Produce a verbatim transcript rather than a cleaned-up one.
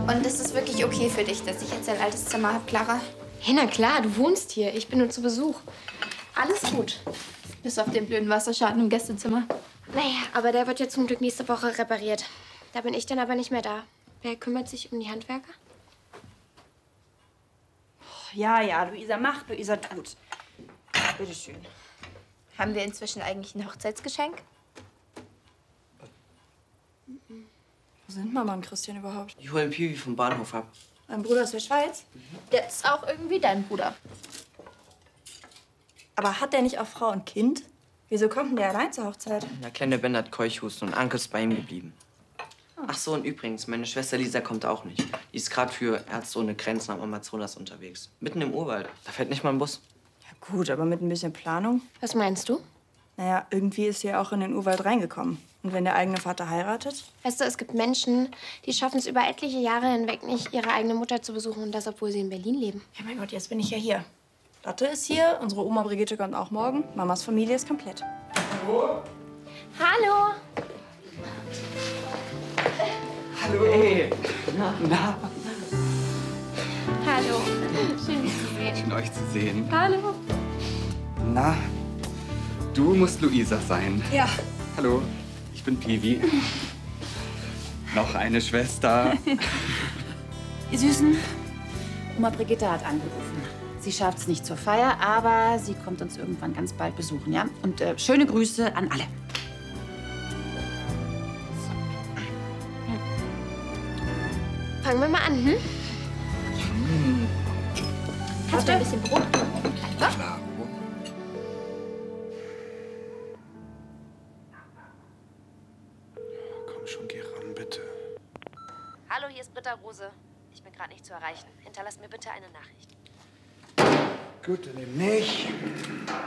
Und ist es wirklich okay für dich, dass ich jetzt ein altes Zimmer habe, Clara? Ja, na klar, du wohnst hier. Ich bin nur zu Besuch. Alles gut. Bis auf den blöden Wasserschaden im Gästezimmer. Naja, aber der wird ja zum Glück nächste Woche repariert. Da bin ich dann aber nicht mehr da. Wer kümmert sich um die Handwerker? Ja, ja, Luisa macht, Luisa tut. Bitteschön. Haben wir inzwischen eigentlich ein Hochzeitsgeschenk? Wo sind Mama und Christian überhaupt? Ich hole den Piwi vom Bahnhof ab. Mein Bruder aus der Schweiz. Der ist auch irgendwie dein Bruder. Aber hat der nicht auch Frau und Kind? Wieso kommt denn der allein zur Hochzeit? Der kleine Ben hat Keuchhusten und Anke ist bei ihm geblieben. Ach so, und übrigens, meine Schwester Lisa kommt auch nicht. Die ist gerade für Ärzte ohne Grenzen am Amazonas unterwegs. Mitten im Urwald. Da fährt nicht mal ein Bus. Ja gut, aber mit ein bisschen Planung. Was meinst du? Naja, irgendwie ist sie ja auch in den Urwald reingekommen. Und wenn der eigene Vater heiratet? Weißt du, es gibt Menschen, die schaffen es über etliche Jahre hinweg nicht, ihre eigene Mutter zu besuchen. Und das, obwohl sie in Berlin leben. Ja, mein Gott, jetzt bin ich ja hier. Lotte ist hier, unsere Oma Brigitte kommt auch morgen. Mamas Familie ist komplett. Hallo. Hallo. Hallo. Hey. Na, na. Hallo. Schön, dich zu sehen. Schön, euch zu sehen. Hallo. Na, du musst Luisa sein. Ja. Hallo, ich bin Piwi. Noch eine Schwester. Ihr Süßen, Oma Brigitte hat angerufen. Sie schafft es nicht zur Feier, aber sie kommt uns irgendwann ganz bald besuchen, ja? Und äh, schöne Grüße an alle. Fangen wir mal an, hm? Hm. Kannst du ein bisschen Brot geben? Klar. Komm schon, geh ran, bitte. Hallo, hier ist Britta Rose. Ich bin gerade nicht zu erreichen. Hinterlass mir bitte eine Nachricht. Gut, dann eben nicht.